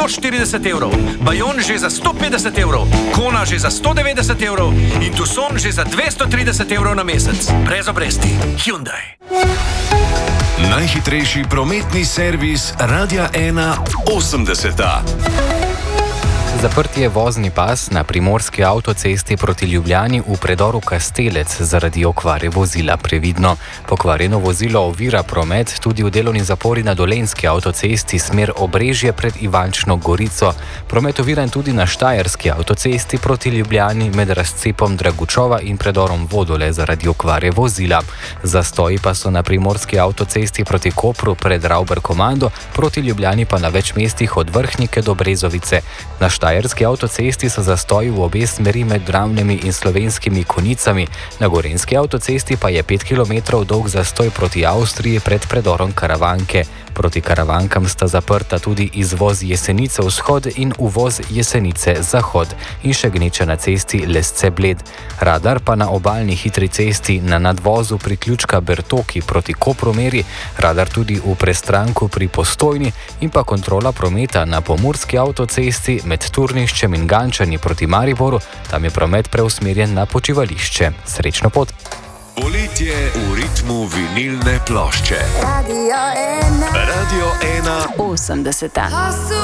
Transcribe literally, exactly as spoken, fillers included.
sto štirideset evrov, Bayon že za sto petdeset evrov, Kona že za sto devetdeset evrov in Tucson že za dvesto trideset evrov na mesec. Brez obresti. Hyundai. Najhitrejši prometni servis Radia ena osemdeseta. Zaprt je vozni pas na primorski avtocesti proti Ljubljani v predoru Kastelec zaradi okvare vozila. Previdno. Pokvarjeno vozilo ovira promet tudi v delovni zapori na Dolenjski avtocesti smer Obrežje pred Ivančno Gorico. Promet oviran tudi na Štajerski avtocesti proti Ljubljani med razcepom Dragučova in predorom Vodole zaradi okvare vozila. Zastoji pa so na primorski avtocesti proti Kopru pred Rauber Komando, proti Ljubljani pa na več mestih od Vrhnike do Brezovice. Na Štajerski avtocesti so zastoji v obe smeri med Dravnimi in Slovenskimi Konicami, na Gorenjski avtocesti pa je pet kilometrov dolg zastoj proti Avstriji pred predorom Karavanke. Proti Karavankam sta zaprta tudi izvoz Jesenice vzhod in uvoz Jesenice zahod in še gneča na cesti Lesce-Bled. Radar pa na obalni hitri cesti na nadvozu priključka Bertoki proti Kopru meri, radar tudi v prestranku pri Postojni in pa kontrola prometa na pomurski avtocesti med Turniščem in Gančani proti Mariboru, tam je promet preusmerjen na počivališče. Srečno pot! Poletje v ritmu vinilne plošče. Radio ena. Radio ena. osemdeseta.